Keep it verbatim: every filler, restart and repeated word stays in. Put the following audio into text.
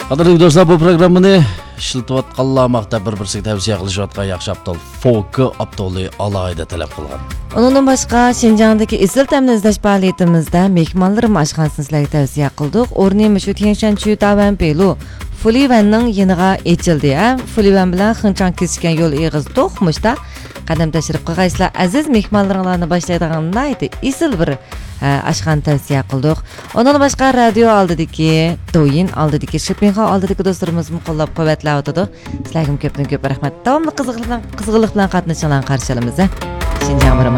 Qadrli do'stlar, bu programmani ishlatayotganlarga bir-birsiga tavsiya qilishayotgan yaxshi aptol Foki aptoli alayida talab qilgan. Ondan başqa Şinjandagi isil ta'min izlash faoliyatimizda mehmonlar oshxonasini sizlarga tavsiya qildik. O'rni shu Tianshan Chu Tavan Pelu Fulivanning yeniga echildi. Fulivan bilan Xinchang kesishgan yo'l eg'iz to'qmishda qadam tashrif qilgaysizlar. Aziz mehmonlarni boshlaydiganlar edi. Isil bir oshxona tavsiya qildik. Ondan boshqa radio oldidagi, do'yin oldidagi, shipinga oldidagi do'stlarimizni qo'llab-quvvatlab o'tadi. Sizlarga ko'pdan ko'p rahmat. Davomli qiziqlik bilan qiziqlik bilan qatnashinglarni qarshi olamiz. Şinjan